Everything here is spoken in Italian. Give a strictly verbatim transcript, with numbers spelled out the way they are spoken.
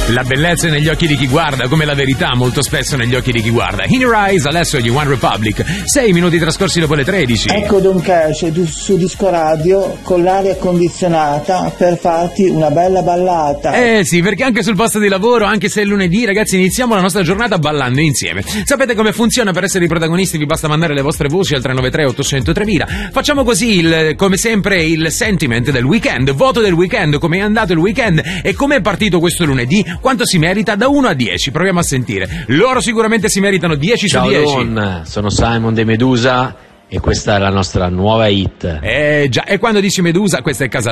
La bellezza è negli occhi di chi guarda, come la verità molto spesso negli occhi di chi guarda. In Your Eyes, adesso gli One Republic. Sei minuti trascorsi dopo le tredici. Ecco Don Cash su Disco Radio con l'aria condizionata per farti una bella ballata. Eh sì, perché anche sul posto di lavoro, anche se è lunedì, ragazzi, iniziamo la nostra giornata ballando insieme. Sapete come funziona? Per essere i protagonisti vi basta mandare le vostre voci al tre nove tre otto zero zero tremila. Facciamo così, il, come sempre, il sentiment del weekend, voto del weekend, come è andato il weekend e come è partito questo lunedì. Quanto si merita da uno a dieci? Proviamo a sentire. Loro sicuramente si meritano dieci Ciao su dieci. Don, sono Simon de Medusa e questa è la nostra nuova hit. Eh già, e quando dici Medusa, questa è casa